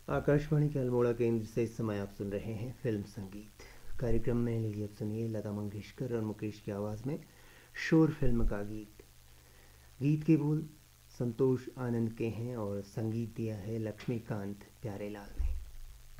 आकाशवाणी के अल्मोड़ा केंद्र से इस समय आप सुन रहे हैं फिल्म संगीत कार्यक्रम में। लीजिए अब सुनिए लता मंगेशकर और मुकेश की आवाज़ में शोर फिल्म का गीत। गीत के बोल संतोष आनंद के हैं और संगीत दिया है लक्ष्मीकांत प्यारेलाल ने।